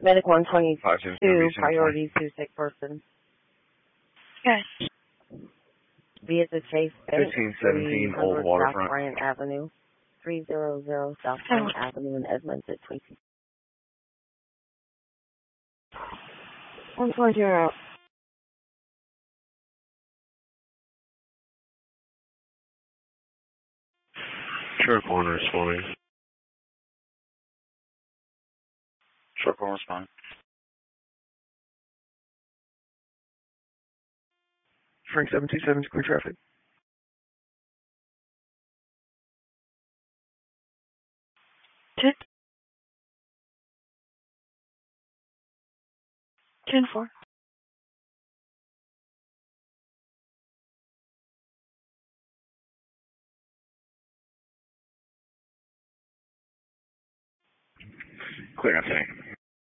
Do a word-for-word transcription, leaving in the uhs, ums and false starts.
Medic one Five twenty-two, two priority to sick person. Yes. Be at the Chase Bank, fifteen seventeen Old South Waterfront. Bryant Avenue, three hundred South Oh. Bryant Avenue in Edmonds at twenty. one twenty out. Sure, corner responding. Short call respond. Frank seven two seven, clear traffic. Ten. Ten four. Clear, I'm saying.